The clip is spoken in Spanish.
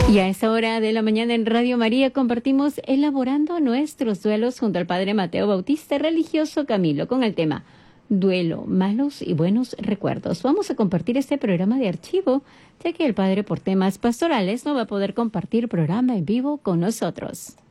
Y a esa hora de la mañana en Radio María compartimos elaborando nuestros duelos junto al Padre Mateo Bautista, religioso Camilo, con el tema Duelo, malos y buenos recuerdos. Vamos a compartir este programa de archivo, ya que el Padre por temas pastorales no va a poder compartir programa en vivo con nosotros.